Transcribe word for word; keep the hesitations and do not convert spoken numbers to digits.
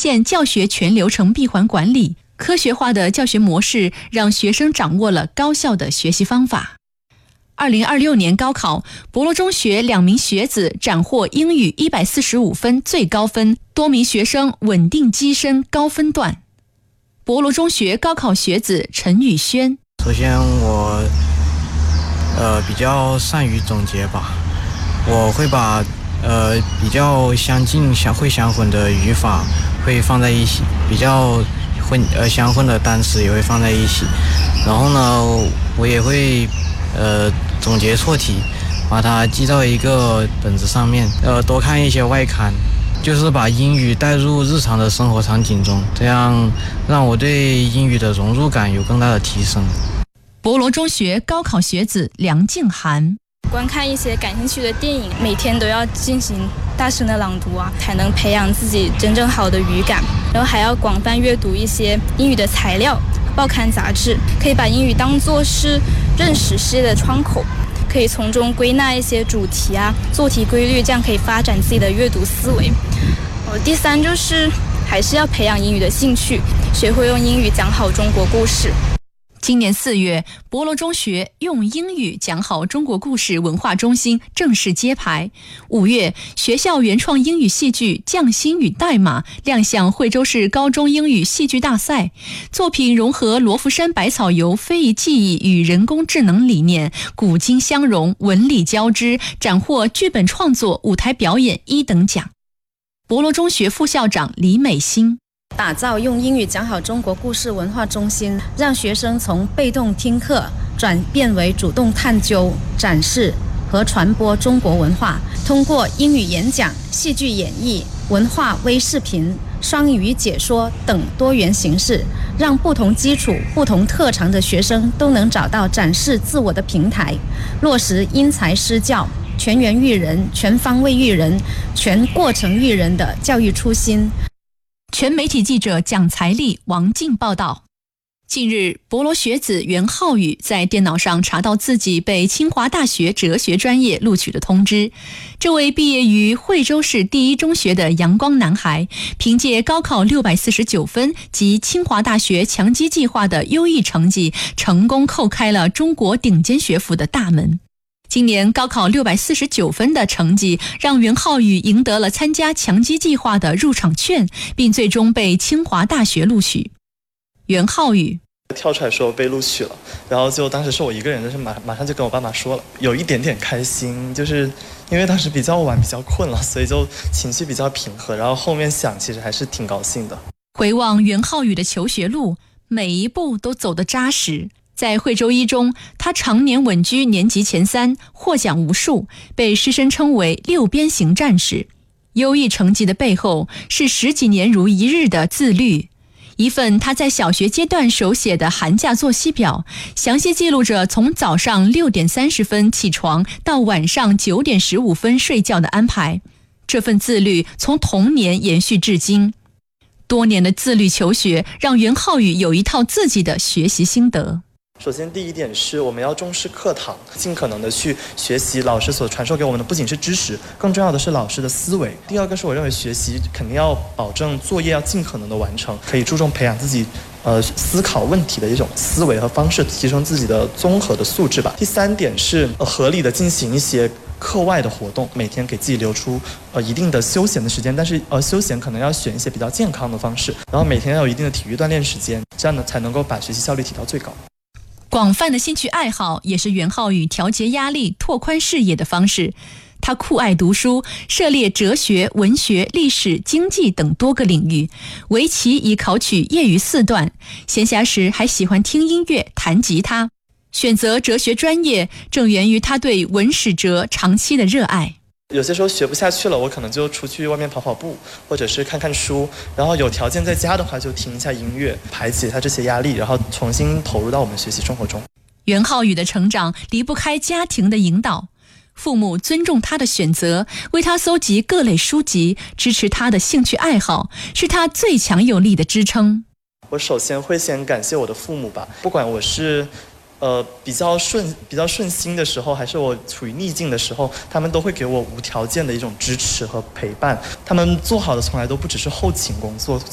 现教学全流程闭环管理，科学化的教学模式让学生掌握了高效的学习方法。二零二六年高考，博罗中学两名学子斩获英语一百四十五分最高分，多名学生稳定跻身高分段。博罗中学高考学子陈宇轩： 首先我呃比较善于总结吧，我会把呃比较相近相会相混的语法会放在一起，比较混呃相混的单词也会放在一起，然后呢我也会呃总结错题，把它记到一个本子上面，呃多看一些外刊，就是把英语带入日常的生活场景中，这样让我对英语的融入感有更大的提升。 博罗中学高考学子梁静涵： 观看一些感兴趣的电影，每天都要进行大声的朗读啊，才能培养自己真正好的语感。然后还要广泛阅读一些英语的材料、报刊杂志，可以把英语当作是认识世界的窗口，可以从中归纳一些主题啊、做题规律，这样可以发展自己的阅读思维。呃，第三就是还是要培养英语的兴趣，学会用英语讲好中国故事。 今年四月，博罗中学用英语讲好中国故事文化中心正式揭牌。五月，学校原创英语戏剧《匠心与代码》亮相惠州市高中英语戏剧大赛。作品融合罗浮山百草游非遗技艺与人工智能理念，古今相融，文理交织，斩获剧本创作、舞台表演一等奖。博罗中学副校长李美欣： 打造用英语讲好中国故事文化中心，让学生从被动听课转变为主动探究、展示和传播中国文化，通过英语演讲、戏剧演绎、文化微视频、双语解说等多元形式，让不同基础、不同特长的学生都能找到展示自我的平台，落实因材施教、全员育人、全方位育人、全过程育人的教育初心。 全媒体记者蒋才丽、王静报道。近日，博罗学子袁浩宇在电脑上查到自己被清华大学哲学专业录取的通知。这位毕业于惠州市第一中学的阳光男孩，凭借高考六百四十九分及清华大学强基计划的优异成绩，成功叩开了中国顶尖学府的大门。今年高考六百四十九分的成绩，让袁浩宇赢得了参加强基计划的入场券，并最终被清华大学录取。袁浩宇跳出来说被录取了，然后就当时是我一个人，就是马马上就跟我爸妈说了，有一点点开心，就是因为当时比较晚比较困了，所以就情绪比较平和，然后后面想其实还是挺高兴的。 回望袁浩宇的求学路，每一步都走得扎实。在惠州一中，他常年稳居年级前三，获奖无数，被师生称为六边形战士。优异成绩的背后是十几年如一日的自律。一份他在小学阶段手写的寒假作息表，详细记录着从早上六点三十分起床到晚上九点十五分睡觉的安排。这份自律从童年延续至今。多年的自律求学，让袁浩宇有一套自己的学习心得。 首先第一点是我们要重视课堂，尽可能的去学习老师所传授给我们的不仅是知识，更重要的是老师的思维。第二个是我认为学习肯定要保证作业要尽可能的完成，可以注重培养自己呃思考问题的一种思维和方式，提升自己的综合的素质吧。第三点是、呃、合理的进行一些课外的活动，每天给自己留出呃一定的休闲的时间，但是呃休闲可能要选一些比较健康的方式，然后每天要有一定的体育锻炼时间，这样呢才能够把学习效率提到最高。 广泛的兴趣爱好也是袁浩宇调节压力、拓宽视野的方式。他酷爱读书，涉猎哲学、文学、历史、经济等多个领域，围棋已考取业余四段，闲暇时还喜欢听音乐、弹吉他。选择哲学专业，正源于他对文史哲长期的热爱。 有些时候学不下去了，我可能就出去外面跑跑步，或者是看看书，然后有条件在家的话就听一下音乐，排解一下这些压力，然后重新投入到我们学习生活中。 袁浩宇的成长离不开家庭的引导，父母尊重他的选择，为他搜集各类书籍，支持他的兴趣爱好，是他最强有力的支撑。 我首先会先感谢我的父母吧，不管我是呃，比较顺比较顺心的时候，还是我处于逆境的时候，他们都会给我无条件的一种支持和陪伴。他们做好的从来都不只是后勤工作，